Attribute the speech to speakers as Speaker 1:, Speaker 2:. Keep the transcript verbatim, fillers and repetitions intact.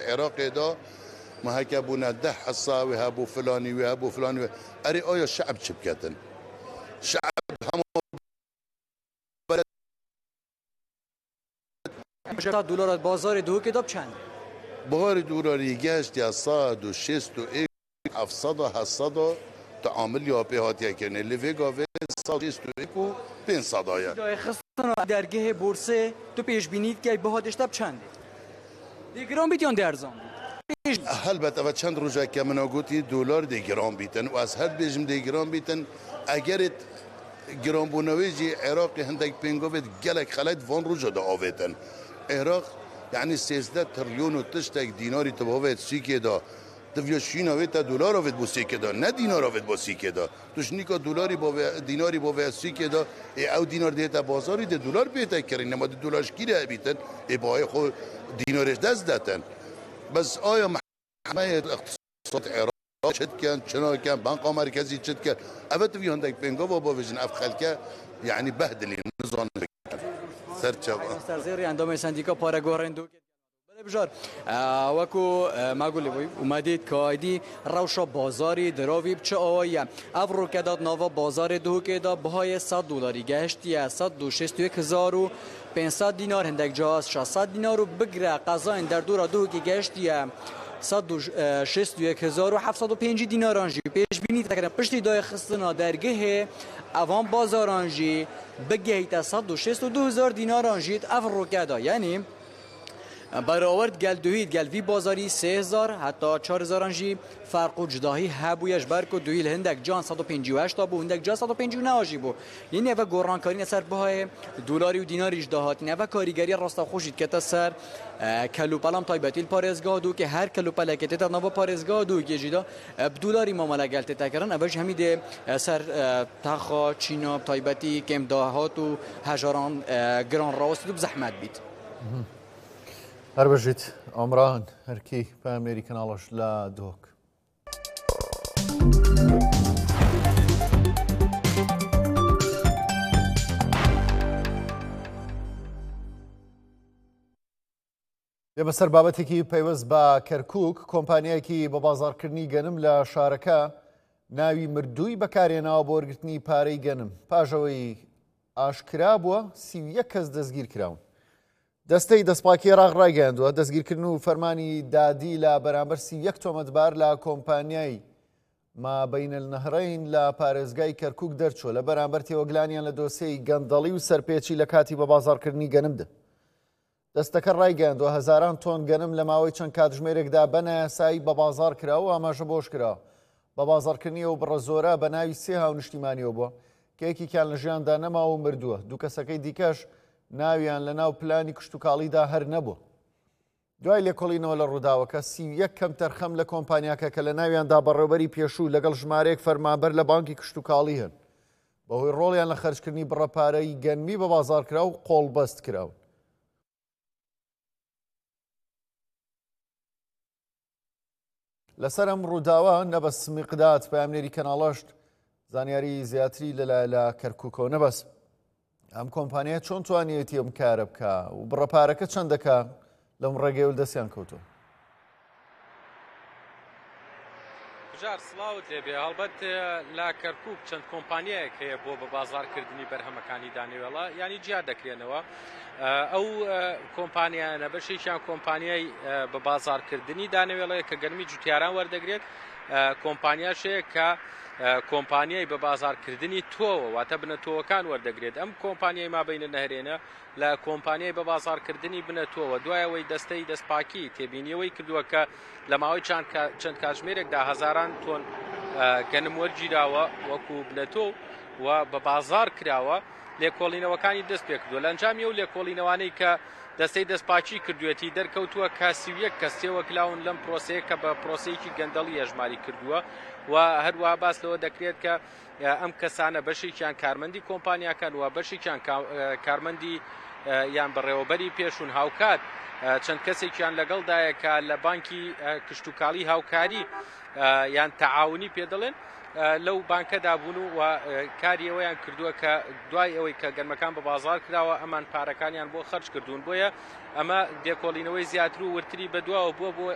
Speaker 1: العراق دا ما هكبونا ده حصة وهابو فلاني وهابو فلاني أري آيا الشعب شبكتن شعب هم
Speaker 2: هزار دلار بازار دوک دا چند؟
Speaker 1: بهار دلاری گشت یا صد و شست و یک هفتصد و هشتصد تعامل یا پیهاتیه کنه لیوی گاوه صد و شست و یک و پانصد آیا.
Speaker 2: جای خستن درگه بورسه تو پیش بینید که بهادش تا چنده؟ دیگران بیتیان درزان بود.
Speaker 1: البته و چند روزه که من گویی دلار دیگران بیتن و از هر بیشم دیگران بیتن اگر گران بونویجی عراق هندک پنگوید گلک خلید وان روزه دا آویتن. عراق یعنی سیزده تریلیون و تشتک دیناری تباوید سیکه دا دویشین آوید تا دلار آوید با سیکه دا نه دینار آوید با سیکه دا توش نیکا دلاری با دیناری با سیکه دا او دینار دیتا بازاری ده دلار بیتا کرین نما ده دلارش گیره بیتن ای باهای خود دینارش دست داتن بس آیا محکمه اقتصاد عراق چد کن چنا کن بانک مرکزی چد کن اوه توی هندک پنگا و با ویژن اف خلکه یعنی بهدلی نظام
Speaker 2: سرچاوا سرزیر اندام سندیکا پارگورندو بجار وکو ماگولی بوی اومدید که ایدی روشا بازاری دراوی بچه آیا افرو کداد نوا بازار دو کدا بهای صد دلاری گشتی صد و شصت و یک هزار و پانصد دینار هندک جاست ششصد دینار و بگره قضا در دورا دو که گشتی صد و شصت و یک هزار و هفتصد و پنج دینار آنجی پیش بینید تکرم پشتی دای خستنا درگه اوان بازار آنجی بگهیت صد و شصت و دو هزار دینار آنجید افرو کدا یعنی برآورد گل دوید گل وی بازاری سه هزار حتی چهار هزار انجی فرق و جداهی هبویش برکو دویل هندک جان صد و پنجاه و هشت تا بو هندک جان صد و پنجاه و نه آجی بو یعنی اوه گورانکاری نسر بهای دلاری و دیناریش دهات نه اوه کاریگری راستا خوشید که تا سر کلوپلام تایبتیل پارزگاه دو که هر کلوپل که تا نوا پارزگاه دو که جدا دلاری معامله گلت تکران اوش همید سر تخا چینا تایبتی کم دهات و هزاران گران راست و زحمت بید
Speaker 3: هر بجید عمران هرکی په امریکن آلش لا دوک بەسەر بابەتێکی پەیوەست بە کەرکووک کۆمپانیایەکی بە بازاڕکردنی گەنم لە شارەکە ناوی مردووی بەکارهێناوە بۆ وەرگرتنی پارەی گەنم پاژەوەی ئاشکرا بووە سی و یەک کەس دەستگیر کراون دەستەی دەستپاکی عێراق ڕایگەیاندووە دەستگیرکردن و فەرمانی دادی لە بەرامبەر سی و یەک تۆمەتبار لە کۆمپانیای مابەینەلنەهرەین لە پارێزگای کەرکووک دەرچووە لە بەرامبەر تێوەگلانیان لە دۆسیەی گەندەڵی و سەرپێچی لە کاتی بە بازاڕکردنی گەنمدا دەستەکە ڕایگەیاندووە هەزاران تۆن گەنم لە ماوەی چەند کاتژمێرێکدا بە نایاسایی بە بازار کراوە و ئاماژە بۆش کراوە بە بازاڕکردنیەوە و بڕە زۆرە بە ناوی سێ هاونیشتیمانیەوە بووە کە یەکێکیان لە ژیاندا نەماوە و مردووە دوو کەسەکەی دیکەش ناویان لە ناو پلانی کشت و کاڵیدا هەر نەبوو دوای لێکۆڵینەوە لە ڕووداوەکە سی و یەک کەم تەرخەم لە کۆمپانیاکە کە لە ناویاندا بەڕێوەبەری پێشوو لەگەڵ ژمارەیەک فەرمانبەر لە بانکی کشت و کاڵی هەن بەهۆی ڕۆڵیان لە خەرجکردنی بڕەپارەی گەنمی بە بازارکرا و قۆڵبەست کراون لەسەر ئەم ڕووداوە نەبەس میقداد پەیامنێری کەناڵەشت زانیاری زیاتری لەلایە کەرکووکەوە نەبەس ئەم کۆمپانیای چۆن توانێتی ئەم کارە بکە و بڕەپارەکە چەندەکە لەم ڕێگەی و دەستیان کەوتووە
Speaker 4: بژار سڵاوت لێبێ هەڵبەت لا کەرکووک چەند کۆمپانیایەک هەیە بۆ بە بازاڕکردنی بەرهەمەکانی دانیوێڵە ینی جیا دەکرێنەوە ئەو کۆمپانیانە بەشێکیان کۆمپانیای بە بازاڕکردنی دانیوێڵەیە کە گەرمی جوتیاران وەردەگرێت کۆمپانیاش هەیە کە کۆمپانیای بە بازاڕکردنی تۆوە واتە بنەتۆوەکان وەردەگرێت ئەم کۆمپانیای مابەینەلنەهرێنە لە کۆمپانیای بە بازاڕکردنی بنەتۆوە دوایەوەی دەستەی دەستپاکی تێبینیەوەی کردووە کە لە ماوەی چەند کاتژمێرێکدا هەزاران تۆن گەنم وەرگیراوە وەکو بنەتۆ و بە بازار کراوە لێکۆڵینەوەکانی دەست پێ کردووە لە ئەنجامی ئەو لێکۆڵینەوانەی کە دەستەی دەستپاکی کردوێتی دەرکەوتووە کاسی و یەک کەس تێوەکلاون لەم پرۆسەیە کە بە پرۆسەیەکی گەندەڵی هێژماری کردووە و هەروەها باس لەوە دەکرێت کە ئەم کەسانە بەشێکیان کارمەندی کۆمپانیاکان و بەشێکیان کارمەندی یان بەڕێوەبەری پێشون هاوکات چەند کەسێکیان لەگەڵدایە کە لە بانکی کشت و کاڵی هاوکاری یان تەعاونی پێ دەڵێن لەو بانکەدا بوون و کاری ئەوەیان کردووە کە دوای ئەوەی کە گەنمەکان بە بازار کراوە ئەمان پارەکانیان بۆ خەرج کردوون بۆیە ئەمە دێکۆڵینەوەی زیاتر و ورتری بەدواوە بووە بۆ